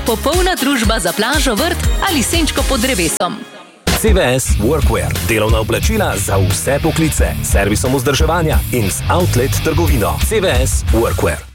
popolna družba za plažo, vrt ali senčko pod drevesom. CVS Workwear. Delovna oblačila za vse poklice. Servisom vzdrževanja in z outlet trgovino. CVS Workwear.